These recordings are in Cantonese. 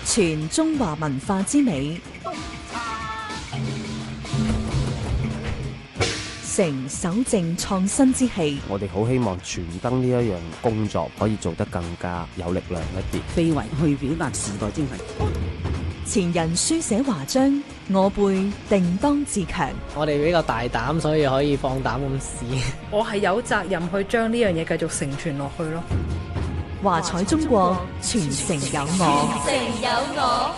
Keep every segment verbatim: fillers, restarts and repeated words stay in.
傳中華文化之美，成守正創新之氣。 我哋好希望傳燈呢一樣工作可以做得更加有力量一啲， 非遺去表達時代精神。 前人書寫華章，我輩定當自強。 我哋比較大膽，所以可以放膽咁試。 我係有責任去將呢樣嘢繼續承傳落去咯。 華彩中國，傳承有我。 傳承有我。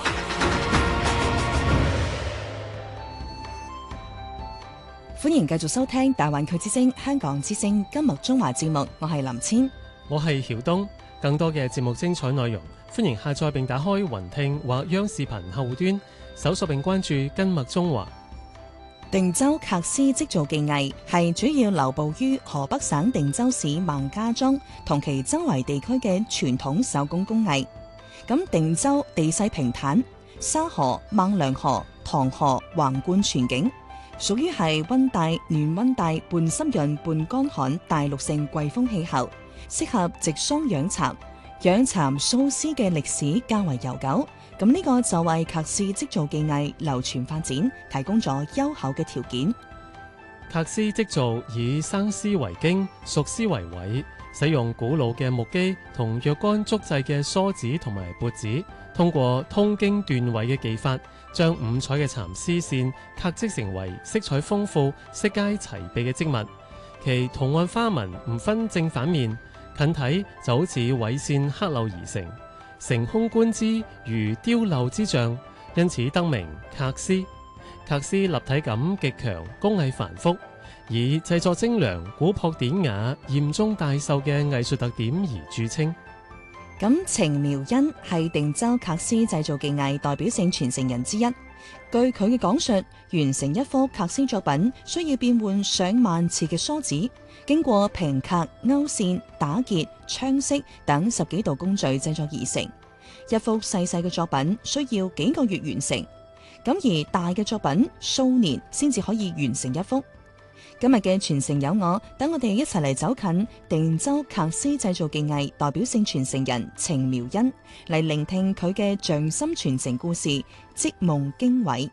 歡迎繼續收聽大灣區之聲、香港之聲金麥中華節目，我係林千， 我係曉東。更多嘅節目精彩內容，歡迎下載並打開雲聽或央視頻客戶端，搜索並關注金麥中華。 定州笳絲織造技藝係主要流布於河北省定州市孟家莊同其周圍地區嘅傳統手工工藝。咁定州地勢平坦，沙河、孟良河、塘河橫貫全景，屬於係溫帶、暖溫帶、半濕潤、半乾旱大陸性季風氣候，適合植桑養蠶。養蠶繅絲嘅歷史較為悠久，咁呢個就為笳絲織造技藝流傳發展提供咗優厚嘅條件。 笳絲織造以生絲為經，熟絲為緯，使用古老嘅木機同若干竹製嘅梳子同埋缽子，通過通經斷緯嘅技法，將五彩嘅蠶絲線笳織成為色彩豐富、色階齊備嘅織物。其圖案花紋唔分正反面，近睇就好似緯線刻鏤而成，成空觀之如雕鏤之象，因此得名笳絲。笳絲立體感極強，工藝繁複，以製作精良、古樸典雅、嚴中帶秀嘅藝術特點而著稱。 咁程苗恩係定州笳絲製造技藝代表性傳承人之一。據佢嘅講述，完成一幅笳絲作品需要變換上萬次嘅梳子，經過平笳、勾線、打結、槍飾等十幾道工序製作而成。一幅細細嘅作品需要幾個月完成，咁而大嘅作品數年先至可以完成一幅。今日嘅傳承有我，等我哋一齊嚟走近定州笳絲製造技藝代表性傳承人程苗恩，嚟聆聽佢嘅匠心傳承故事，織夢經緯。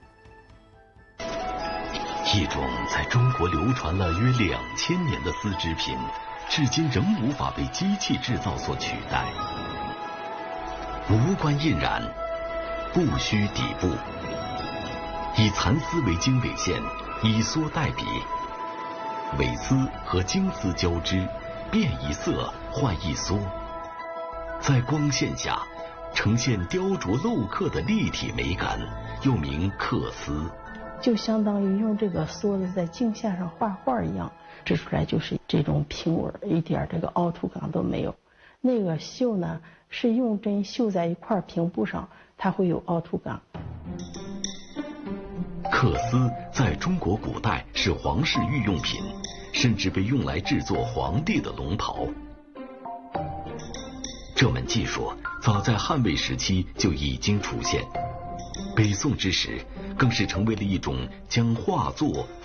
一種在中國流傳了約兩千年的絲織品，至今仍無法被機器製造所取代。無關印染，不需底布，以蠶絲為經緯線，以梭代筆，緯絲和經絲交織，變一色換一梭，在光線下呈現雕琢鏤刻的立體美感，又名笳絲。 就相當於用這個梭子在鏡線上畫畫一樣，織出來就是這種平穩，一點這個凹凸感都沒有。那個繡呢，是用針繡在一塊平布上，它會有凹凸感。 笳絲在中國古代是皇室御用品，甚至被用來製作皇帝的龍袍。這門技術早在漢魏時期就已經出現，北宋之時更是成為了一種將畫作